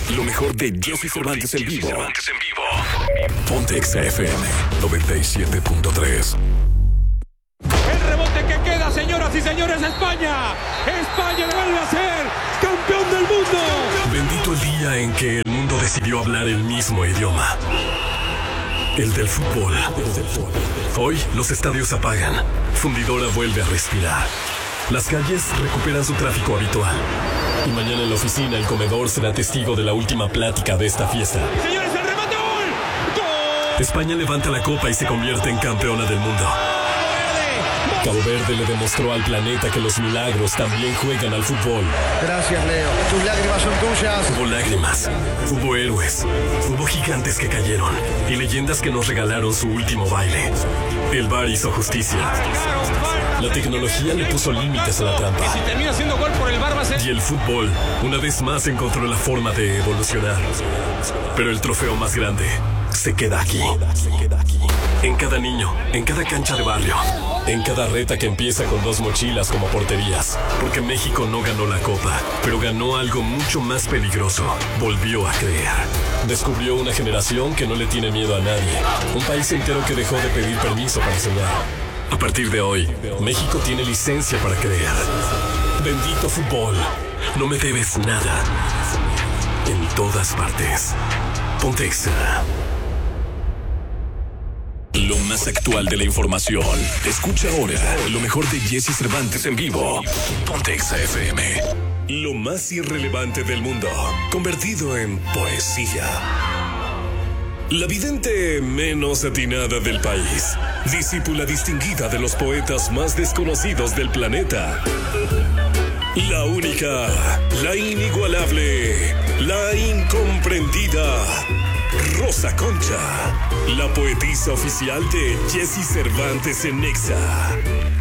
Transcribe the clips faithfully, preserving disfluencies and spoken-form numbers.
Lo mejor de Jesse Cervantes en vivo. Ponte Exa F M noventa y siete punto tres. El rebote que queda, señoras y señores, España. España lo vuelve a ser campeón del mundo. Bendito el día en que el mundo decidió hablar el mismo idioma. El del fútbol. Hoy los estadios apagan. Fundidora vuelve a respirar. Las calles recuperan su tráfico habitual. Y mañana en la oficina el comedor será testigo de la última plática de esta fiesta. Señores, el remate, gol. ¡Gol! España levanta la copa y se convierte en campeona del mundo. Cabo Verde le demostró al planeta que los milagros también juegan al fútbol. Gracias, Leo. Tus lágrimas son tuyas. Hubo lágrimas, hubo héroes, hubo gigantes que cayeron y leyendas que nos regalaron su último baile. El V A R hizo justicia. La tecnología le puso límites a la trampa. Si termina siendo gol por el V A R va a ser... Y el fútbol, una vez más, encontró la forma de evolucionar. Pero el trofeo más grande se queda aquí. En cada niño, en cada cancha de barrio, en cada reta que empieza con dos mochilas como porterías. Porque México no ganó la copa, pero ganó algo mucho más peligroso. Volvió a creer. Descubrió una generación que no le tiene miedo a nadie. Un país entero que dejó de pedir permiso para enseñar. A partir de hoy, México tiene licencia para creer. Bendito fútbol. No me debes nada. En todas partes. Ponte Exa. Lo más actual de la información. Escucha ahora lo mejor de Jesse Cervantes en vivo. Ponte Exa F M. Lo más irrelevante del mundo, convertido en poesía. La vidente menos atinada del país. Discípula distinguida de los poetas más desconocidos del planeta. La única, la inigualable, la incomprendida. Rosa Concha, la poetisa oficial de Jesse Cervantes en Exa.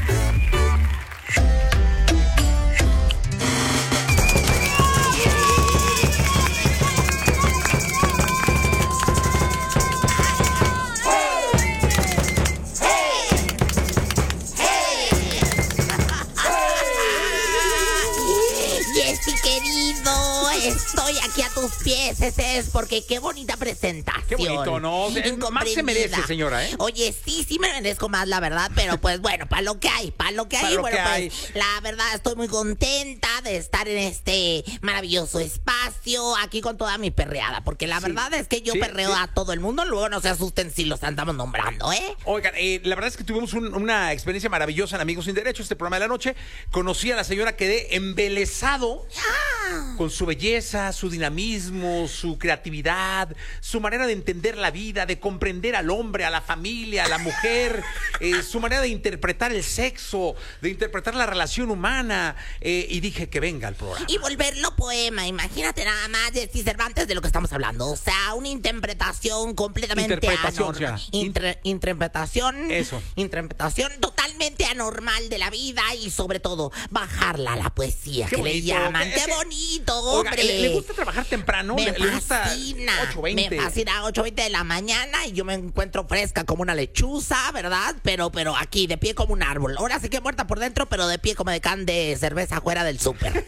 Estoy aquí a tus pies, ese es porque qué bonita presentación. Qué bonito, ¿no? Más se merece, señora, ¿eh? Oye, sí, sí me merezco más, la verdad, pero pues bueno, para lo que hay, para lo que hay, lo bueno, que pues hay. La verdad estoy muy contenta de estar en este maravilloso espacio, aquí con toda mi perreada, porque la Sí. verdad es que yo Sí, perreo sí. a todo el mundo, luego no se asusten si los andamos nombrando, ¿eh? Oigan, eh, la verdad es que tuvimos un- una experiencia maravillosa en Amigos Sin Derecho, este programa de la noche. Conocí a la señora, quedé embelesado con su belleza, su dinamismo, su creatividad, su manera de entender la vida, de comprender al hombre, a la familia, a la mujer, eh, su manera de interpretar el sexo, de interpretar la relación humana, eh, y dije que venga al programa. Y volverlo poema, imagínate nada más, Jesse Cervantes, de lo que estamos hablando. O sea, una interpretación completamente Interpretación, anormal. ya. Intre- interpretación. Eso. Interpretación totalmente anormal de la vida y sobre todo bajarla a la poesía, Qué que le bonito, llaman. que- ¡Qué es que- bonito, Oiga, hombre! ¿le, le gusta trabajar temprano? Me ¿Le, le gusta fascina, ocho veinte? me fascina ocho veinte de la mañana y yo me encuentro fresca como una lechuza, ¿verdad? Pero, pero aquí, de pie como un árbol. Ahora sí que muerta por dentro, pero de pie como de can de cerveza fuera del súper.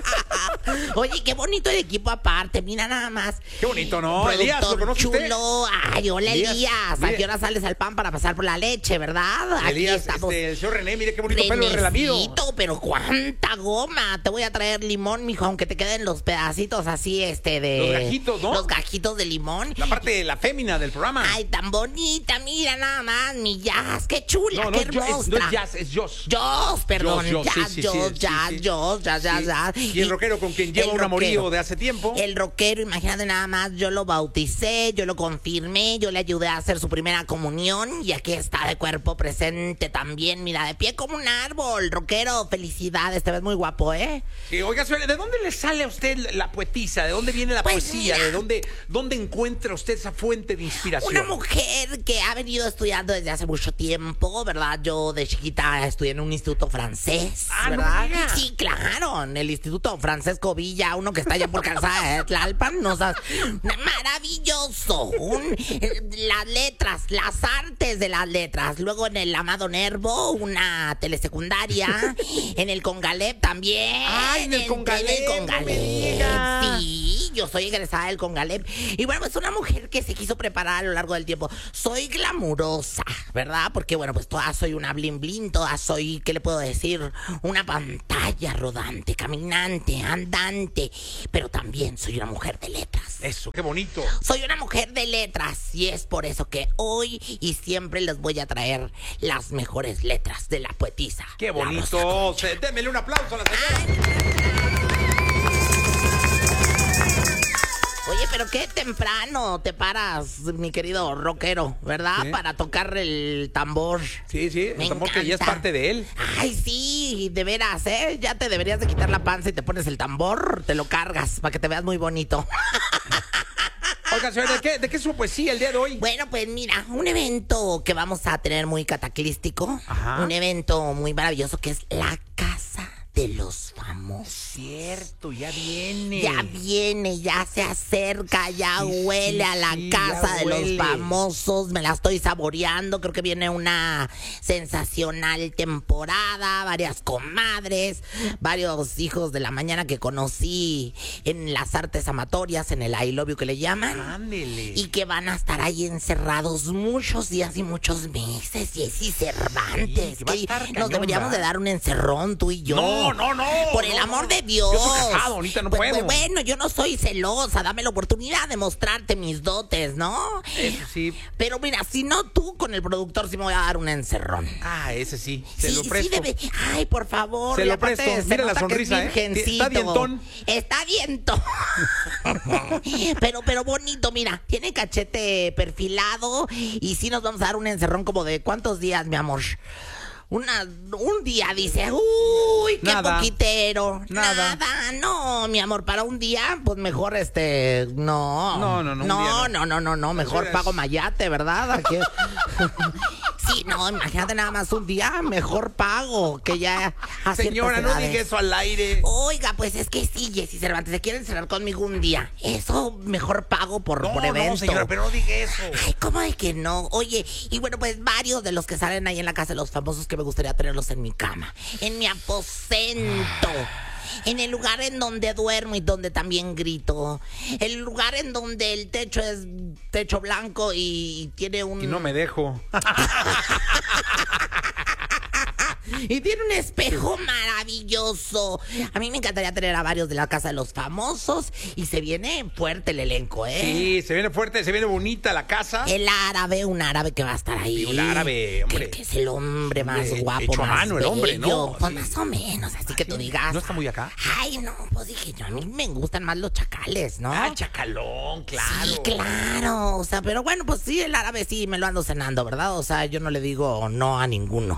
Oye, qué bonito el equipo aparte, mira nada más. Qué bonito, ¿no? Productor Elías, ¿lo conoce usted? chulo. Ay, hola, Elías, Elías. ¿A mire. qué hora sales al pan para pasar por la leche, verdad? Aquí Elías, estamos. este, el señor René, mire qué bonito pelo relamido. Renecito, pero cuánta goma. Te voy a traer limón, mijo, aunque te queden los pedacitos así, este, de... Los gajitos, ¿no? Los gajitos de limón. La parte, la fémina del programa. Ay, tan bonita, mira nada más, mi jazz, qué chula, no, no, qué es, jo- es- hermosa. no es jazz, es Joss. Joss, perdón, Joss, Joss, jazz, sí, sí, Joss, sí, jazz, sí, sí. Joss, jazz, jazz, Sí. jazz. Y el rockero con quien lleva el un amorío rockero. de hace tiempo. El rockero, imagínate nada más, yo lo bauticé, yo lo confirmé, yo le ayudé a hacer su primera comunión y aquí está de cuerpo presente también, mira, de pie como un árbol. Rockero, felicidades, te ves muy guapo, ¿eh? Sí, oiga, señora, ¿de dónde le sale a usted la poetisa? ¿De dónde viene la Pues poesía? mira. ¿De dónde, dónde encuentra usted esa fuente de inspiración? Una mujer que ha venido estudiando desde hace mucho tiempo, ¿verdad? Yo de chiquita estudié en un instituto francés, Ah, no ¿verdad? me diga. Sí, claro, en el Instituto Francesco Villa, uno que está allá por Calzada de Tlalpan, no sabes, maravilloso. Un- las letras, las artes de las letras. Luego en el Amado Nervo, una telesecundaria. En el Congalep también. Ay, en el Entré Congalep, En el no me Congalep, diga. sí. yo soy egresada del Congalep. Y bueno, es una mujer que se quiso preparar a lo largo del tiempo. Soy glamurosa, ¿verdad? Porque bueno, pues toda soy una blin blin, toda soy, ¿qué le puedo decir? Una pantalla rodante, caminante, andante. Pero también soy una mujer de letras. Eso, qué bonito. Soy una mujer de letras y es por eso que hoy y siempre les voy a traer las mejores letras de la poetisa. Qué la bonito. Rosa Concha. Se- Démele un aplauso a la señora. Oye, pero qué temprano te paras, mi querido rockero, ¿verdad? Sí. Para tocar el tambor. Sí, sí, Me el tambor que ya es encanta. parte de él. Ay, sí, de veras, ¿eh? Ya te deberías de quitar la panza y te pones el tambor, te lo cargas para que te veas muy bonito. Oiga, señora, ¿de qué, ¿de qué es su poesía el día de hoy? Bueno, pues mira, un evento que vamos a tener muy cataclístico, Ajá. un evento muy maravilloso que es la Casa de los Famosos. Cierto, ya viene. Ya viene, ya se acerca, ya Sí, huele sí, a la sí, Casa ya de huele. los Famosos. Me la estoy saboreando. Creo que viene una sensacional temporada. Varias comadres, varios hijos de la mañana que conocí en las artes amatorias, en el I Love You que le llaman. Ándele. Y que van a estar ahí encerrados muchos días y muchos meses. Y es y Cervantes. Sí, que va a que estar nos cañón, deberíamos ¿verdad? de dar un encerrón, tú y yo. No, no, no, Por el no, amor no. de Dios. Yo soy casado, ahorita no Pues, puedo. pues, bueno, yo no soy celosa. Dame la oportunidad de mostrarte mis dotes, ¿no? Eso sí. Pero mira, si no tú, con el productor sí me voy a dar un encerrón. Ah, ese sí. Se Sí, lo sí presto. debe. Ay, por favor. Se y lo aparte presto. se Mira la nota que es sonrisa, ¿eh? virgencito. Está dientón. Está dientón. pero, pero bonito, mira. Tiene cachete perfilado. Y sí nos vamos a dar un encerrón como de ¿cuántos días, mi amor? Una, un día dice, uy, qué Nada. poquitero. Nada. Nada, no, mi amor, para un día, pues mejor este, no. No, no, no, un No, día no. no, no, no, no, mejor Eso pago es. mayate, ¿verdad? Aquí- Sí, no, imagínate nada más un día, mejor pago que ya a Señora, ciertas no edades. diga eso al aire. Oiga, pues es que sí, Jessy Cervantes, se quieren cerrar conmigo un día. Eso mejor pago por, No, por evento. no, señora, pero no diga eso. Ay, ¿cómo de que no? Oye, y bueno, pues varios de los que salen ahí en la Casa de los Famosos que me gustaría tenerlos en mi cama, en mi aposento. En el lugar en donde duermo y donde también grito. El lugar en donde el techo es techo blanco y tiene un... Y no me dejo. Y tiene un espejo maravilloso. A mí me encantaría tener a varios de la Casa de los Famosos. Y se viene fuerte el elenco, ¿eh? Sí, se viene fuerte, se viene bonita la casa. El árabe, un árabe que va a estar ahí. Sí, un árabe, hombre. Que, que es el hombre más Hombre, guapo, hecho a más mano el hombre, ¿no? bello. Pues Sí. más o menos, así que tú digas. ¿No está muy acá? Ay, no, pues dije yo, a mí me gustan más los chacales, ¿no? Ah, chacalón, claro. Sí, claro. O sea, pero bueno, pues sí, el árabe sí me lo ando cenando, ¿verdad? O sea, yo no le digo no a ninguno.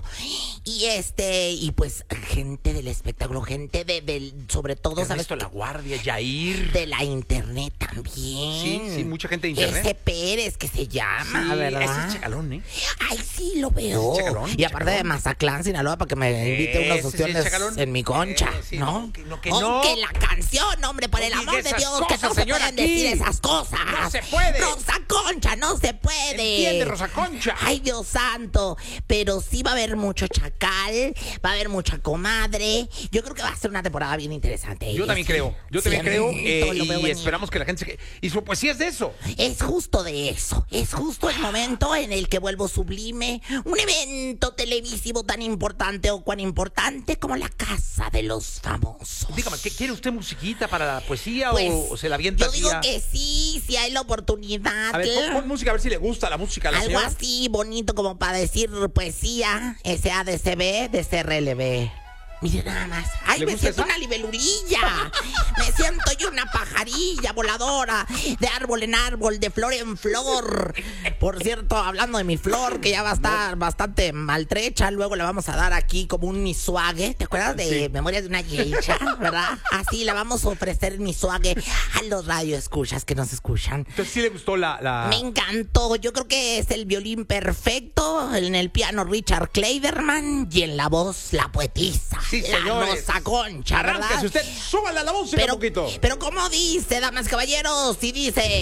Y este, y pues gente del espectáculo, gente de, del, sobre todo, ¿sabes? Ernesto La Guardia, Yair. De la internet también. Sí, sí, mucha gente de internet. Ese Pérez que se llama, Sí, ¿verdad? ese es chacalón, ¿eh? Ay, sí, lo veo. Chacalón, y aparte chacalón. de Mazatlán, Sinaloa, para que me invite Ese unas sí es opciones chacalón. en mi concha, Eh, sí, ¿no? no, que- no, que Oh, no. que la canción, hombre, por No el diga amor de esas Dios, que cosas, no se señora, pueden aquí. decir esas cosas. No se puede. Rosa Concha, no se puede. Entiende, Rosa Concha. Ay, Dios santo. Pero sí va a haber mucho chacal, va a haber mucha comadre. Yo creo que va a ser una temporada bien interesante. Yo también creo, yo también Sí, creo. todo eh, lo veo y venir. esperamos que la gente se quede. Y su poesía es de eso. Es justo de eso, es justo el momento en el que vuelvo sublime, un evento televisivo tan importante o cuán importante como la Casa de los Famosos. Dígame, ¿qué quiere usted musiquita para la poesía Pues, o, o se la avienta yo así digo a- que sí, si hay la oportunidad. A ver, pon, pon música a ver si le gusta la música a la Algo señora. así bonito como para decir poesía, S A D C B, D C R L B. Mire nada más. Ay, ¿Le me gusta siento esa? una libelulilla. Me siento yo una pajarilla voladora. De árbol en árbol, de flor en flor. Por cierto, hablando de mi flor, que ya va a estar bastante maltrecha, luego le vamos a dar aquí como un misuague. ¿Te acuerdas de Sí. Memorias de una geisha? ¿Verdad? Así le vamos a ofrecer el misuague a los radioescuchas que nos escuchan. Entonces sí le gustó la... la... Me encantó. Yo creo que es el violín perfecto. En el piano Richard Kleiderman y en la voz la poetisa. Sí, la señores. Rosa Concha, ¿verdad? Arránquese usted, súbale a la música Pero, un poquito. pero como dice, damas y caballeros, si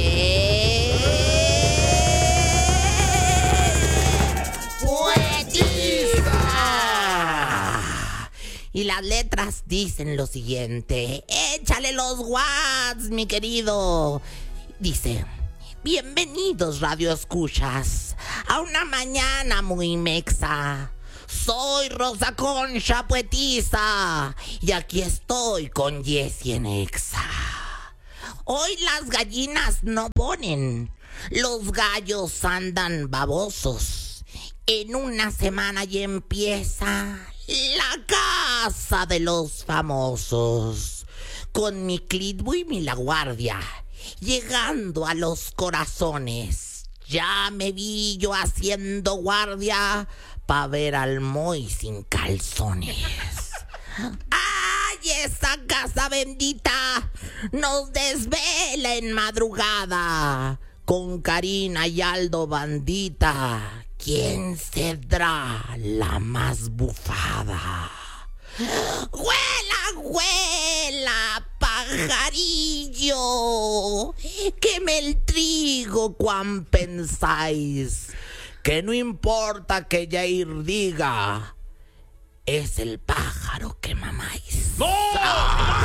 dice... Poetisa. Y las letras dicen lo siguiente. En échale los watts, mi querido. Dice: bienvenidos, radio escuchas, a una mañana muy mexa. Soy Rosa Concha Poetisa y aquí estoy con Jessie en Exa. Hoy las gallinas no ponen, los gallos andan babosos. En una semana ya empieza la casa de los famosos. Con mi Clitbo y mi La Guardia, llegando a los corazones. Ya me vi yo haciendo guardia pa' ver al Moy sin calzones. ¡Ay, esa casa bendita nos desvela en madrugada! Con Karina y Aldo Bandita, ¿quién será la más bufada? ¡Huela, huela, pajarillo! Queme el trigo, cuán pensáis. Que no importa que Jair diga, es el pájaro que mamáis. ¡No!